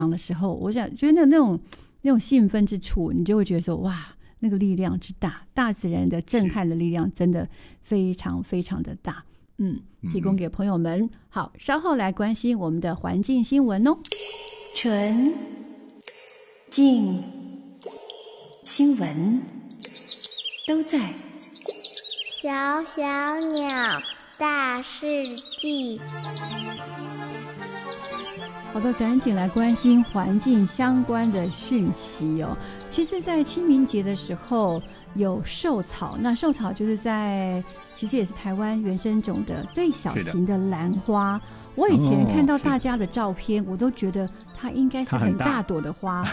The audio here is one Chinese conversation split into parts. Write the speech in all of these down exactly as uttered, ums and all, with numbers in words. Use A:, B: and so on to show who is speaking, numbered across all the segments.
A: 的时候，我想觉得那种那种兴奋之处，你就会觉得说哇，那个力量之大，大自然的震撼的力量真的非常非常的大。嗯，提供给朋友们。好，稍后来关心我们的环境新闻哦。
B: 纯净新闻都在
C: 小小鸟大世纪。
A: 好的，赶紧来关心环境相关的讯息哦。其实在清明节的时候有寿草，那寿草就是在其实也是台湾原生种的最小型的兰花。我以前看到大家的照片，我都觉得它应该是很大朵的花。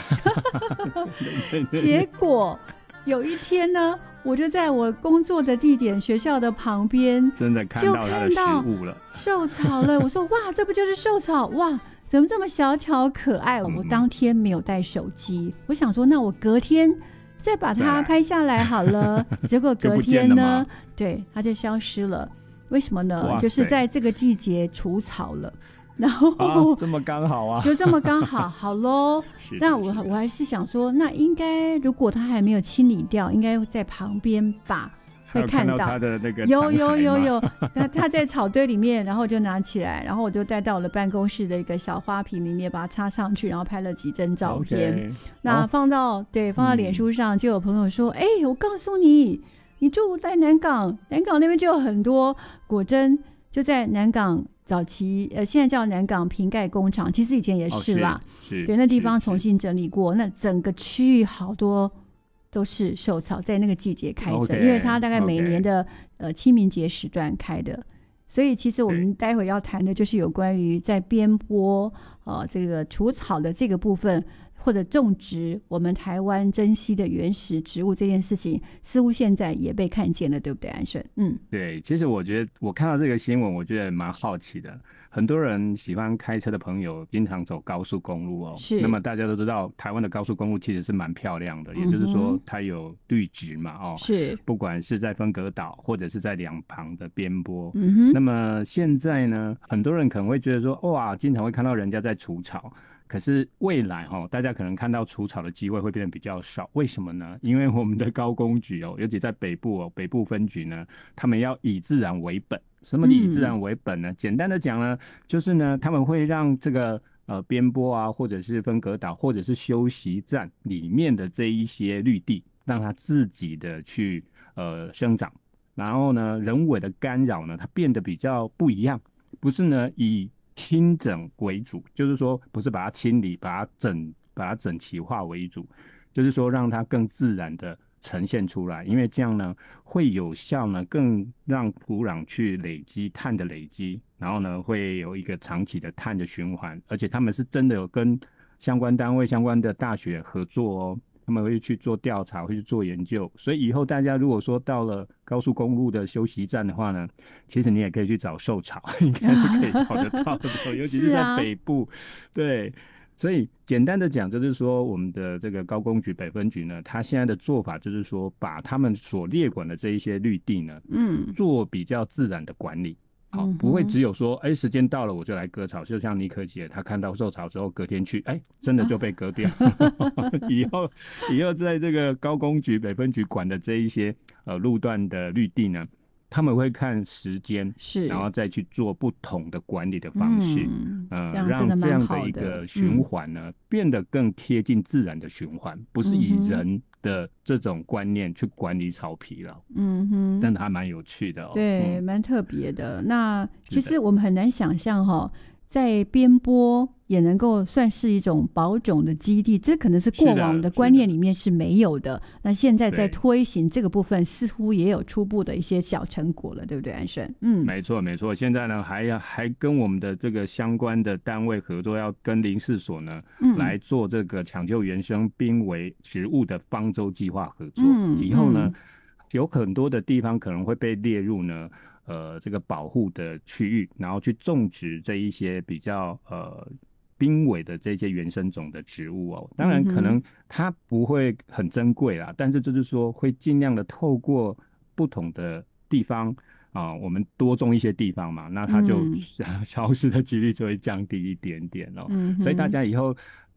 A: 结果有一天呢，我就在我工作的地点学校的旁边，
D: 真的看到它的实物了，
A: 寿草了。我说哇，这不就是寿草哇？怎么这么小巧可爱？我当天没有带手机，我想说那我隔天再把它拍下来好了。结果隔天呢，对，它就消失了。为什么呢？就是在这个季节除草了。然后、
D: 啊、这么刚好啊，
A: 就这么刚好，好咯。那我我还是想说，那应该如果它还没有清理掉，应该在旁边吧。会看到
D: 他的那个
A: 有有有有，他他在草堆里面，然后就拿起来，然后我就带到我的办公室的一个小花瓶里面，把它插上去，然后拍了几张照片。Okay. 那放到、哦、对放到脸书上，就有朋友说：“哎、嗯欸，我告诉你，你住在南港，南港那边就有很多。”果真就在南港早期，呃，现在叫南港瓶盖工厂，其实以前也是啦。
D: 哦、是, 是
A: 对，那地方重新整理过，那整个区域好多。都是寿草在那个季节开着，
D: okay,
A: 因为它大概每年的、
D: okay.
A: 呃清明节时段开的，所以其实我们待会要谈的就是有关于在边坡呃这个除草的这个部分，或者种植我们台湾珍稀的原始植物这件事情，似乎现在也被看见了，对不对，安顺？嗯，
D: 对，其实我觉得我看到这个新闻，我觉得蛮好奇的。很多人喜欢开车的朋友经常走高速公路哦，
A: 是。
D: 那么大家都知道，台湾的高速公路其实是蛮漂亮的，嗯、也就是说它有绿植嘛，哦，
A: 是。
D: 不管是在分隔岛或者是在两旁的边坡，
A: 嗯哼。
D: 那么现在呢，很多人可能会觉得说，哇，经常会看到人家在除草。可是未来齁，大家可能看到除草的机会会变得比较少，为什么呢？因为我们的高工局哦，尤其在北部哦，北部分局呢，他们要以自然为本。什么以自然为本呢？嗯、简单的讲呢，就是呢，他们会让这个呃边坡啊，或者是分隔岛，或者是休息站里面的这一些绿地，让它自己的去呃生长。然后呢，人为的干扰呢，它变得比较不一样，不是呢以清整为主，就是说不是把它清理、把它整、把它整齐化为主，就是说让它更自然的呈现出来，因为这样呢会有效呢，更让土壤去累积碳的累积，然后呢会有一个长期的碳的循环，而且他们是真的有跟相关单位、相关的大学合作哦。他们会去做调查，会去做研究，所以以后大家如果说到了高速公路的休息站的话呢，其实你也可以去找寿草，应该是可以找得到的，尤其是在北部，啊、对。所以简单的讲，就是说我们的这个高工局北分局呢，它现在的做法就是说，把他们所列管的这一些绿地呢，嗯，做比较自然的管理。好，不会只有说，哎，时间到了我就来割草，就像妮可姐她看到寿草之后，隔天去，哎，真的就被割掉。以后，以后在这个高工局北分局管的这一些呃路段的绿地呢，他们会看时间，
A: 是，
D: 然后再去做不同的管理的方式，
A: 嗯，
D: 呃，让这样的一个循环呢、嗯、变得更贴近自然的循环，不是以人的这种观念去管理草皮了。嗯哼，真的还蛮有趣的哦。
A: 对，蛮、嗯、特别的。那其实我们很难想象哈、哦，在边坡也能够算是一种保种的基地，这可能是过往的观念里面是没有的。那现在在推行这个部分，似乎也有初步的一些小成果了，对不对，安顺？嗯，
D: 没错没错。现在呢，还要还跟我们的这个相关的单位合作，要跟林试所呢、嗯、来做这个抢救原生濒危植物的方舟计划合作。嗯，以后呢、嗯，有很多的地方可能会被列入呢。呃，这个保护的区域，然后去种植这一些比较呃濒危的这些原生种的植物哦。当然，可能它不会很珍贵啦，嗯、但是就是说会尽量的透过不同的地方啊、呃，我们多种一些地方嘛，那它就消失的几率就会降低一点点哦。嗯、所以大家以后